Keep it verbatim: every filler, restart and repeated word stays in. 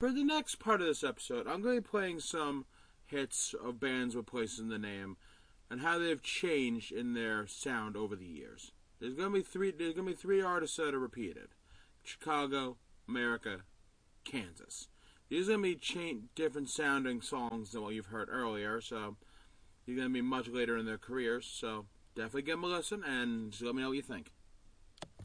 For the next part of this episode, I'm going to be playing some hits of bands with places in the name and how they've changed in their sound over the years. There's going to be three. There's going to be three artists that are repeated: Chicago, America, Kansas. These are going to be cha- different sounding songs than what you've heard earlier, so you're going to be much later in their careers. So definitely give them a listen and just let me know what you think.